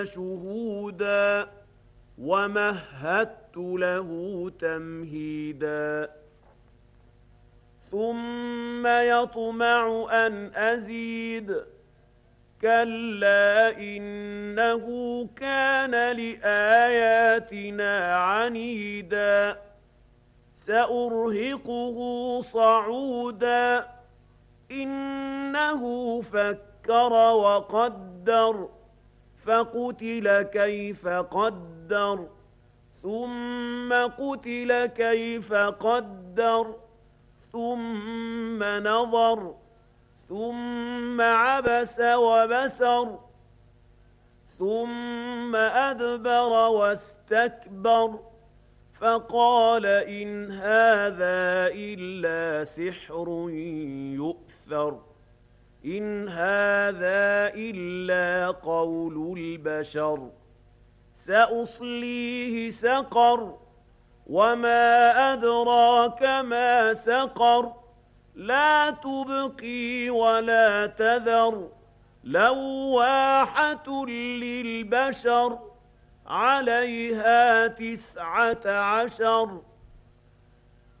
شهودا ومهدت له تمهيدا ثم يطمع أن أزيد كلا إنه كان لآياتنا عنيدا سأرهقه صعودا إنه فكر وقدر فقتل كيف قدر ثم قتل كيف قدر ثم نظر ثم عبس وبسر ثم أدبر واستكبر فقال إن هذا إلا سحر يؤثر إن هذا إلا قول البشر سأصليه سقر وما أدراك ما سقر لا تبقي ولا تذر لواحة للبشر عليها 19